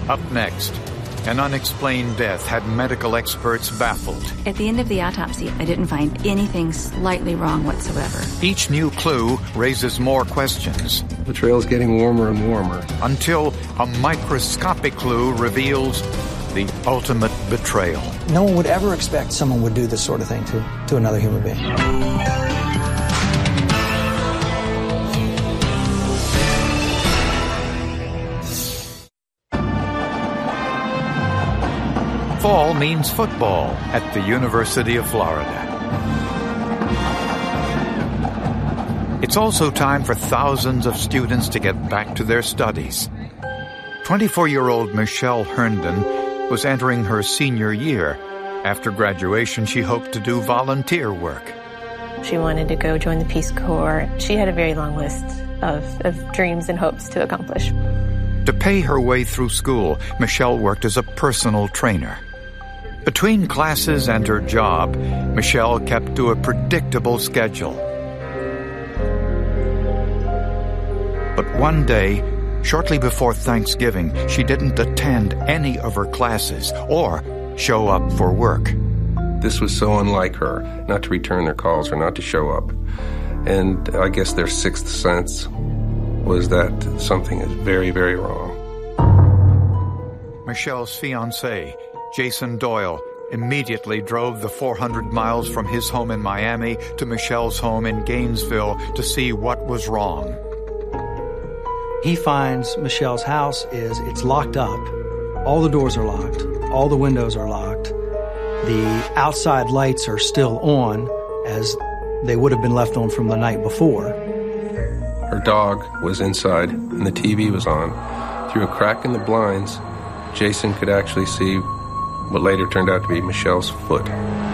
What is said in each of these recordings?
Up next, an unexplained death had medical experts baffled. At the end of the autopsy, I didn't find anything slightly wrong whatsoever. Each new clue raises more questions. The trail's getting warmer and warmer. Until a microscopic clue reveals the ultimate betrayal. No one would ever expect someone would do this sort of thing to another human being. Fall means football at the University of Florida. It's also time for thousands of students to get back to their studies. 24-year-old Michelle Herndon was entering her senior year. After graduation, she hoped to do volunteer work. She wanted to go join the Peace Corps. She had a very long list of dreams and hopes to accomplish. To pay her way through school, Michelle worked as a personal trainer. Between classes and her job, Michelle kept to a predictable schedule. But one day, shortly before Thanksgiving, she didn't attend any of her classes or show up for work. This was so unlike her, not to return their calls or not to show up. And I guess their sixth sense was that something is very, very wrong. Michelle's fiancé, Jason Doyle, immediately drove the 400 miles from his home in Miami to Michelle's home in Gainesville to see what was wrong. He finds Michelle's house it's locked up. All the doors are locked. All the windows are locked. The outside lights are still on, as they would have been left on from the night before. Her dog was inside, and the TV was on. Through a crack in the blinds, Jason could actually see what later turned out to be Michelle's foot.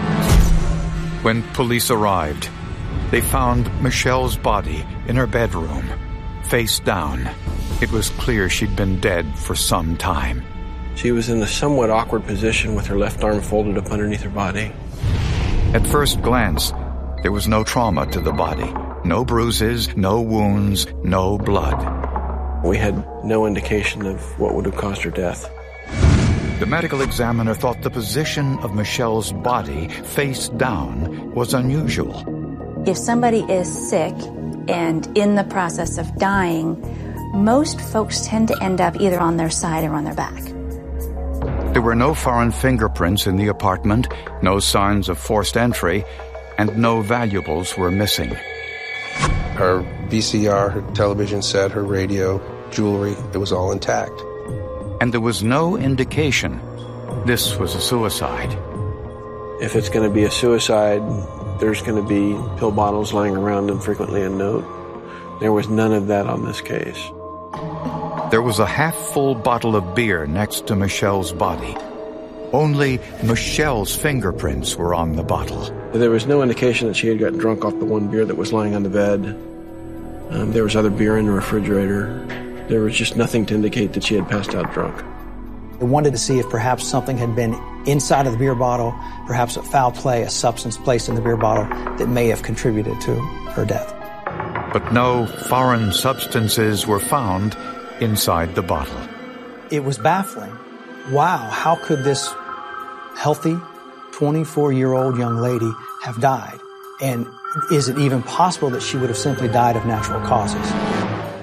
When police arrived, they found Michelle's body in her bedroom, face down. It was clear she'd been dead for some time. She was in a somewhat awkward position with her left arm folded up underneath her body. At first glance, there was no trauma to the body. No bruises, no wounds, no blood. We had no indication of what would have caused her death. The medical examiner thought the position of Michelle's body, face down, was unusual. If somebody is sick and in the process of dying, most folks tend to end up either on their side or on their back. There were no foreign fingerprints in the apartment, no signs of forced entry, and no valuables were missing. Her VCR, her television set, her radio, jewelry, it was all intact. And there was no indication this was a suicide. If it's going to be a suicide, there's going to be pill bottles lying around and frequently a note. There was none of that on this case. There was a half-full bottle of beer next to Michelle's body. Only Michelle's fingerprints were on the bottle. There was no indication that she had gotten drunk off the one beer that was lying on the bed. There was other beer in the refrigerator. There was just nothing to indicate that she had passed out drunk. They wanted to see if perhaps something had been inside of the beer bottle, perhaps a foul play, a substance placed in the beer bottle that may have contributed to her death. But no foreign substances were found inside the bottle. It was baffling. Wow, how could this healthy 24-year-old young lady have died? And is it even possible that she would have simply died of natural causes?